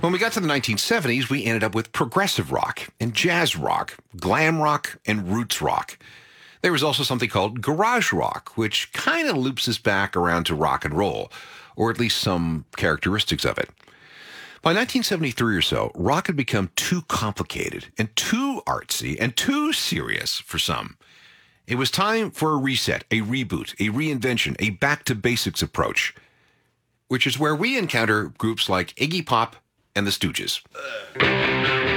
When we got to the 1970s, we ended up with progressive rock and jazz rock, glam rock and roots rock. There was also something called garage rock, which kind of loops us back around to rock and roll, or at least some characteristics of it. By 1973 or so, rock had become too complicated and too artsy and too serious for some. It was time for a reset, a reboot, a reinvention, a back-to-basics approach, which is where we encounter groups like Iggy Pop and the Stooges.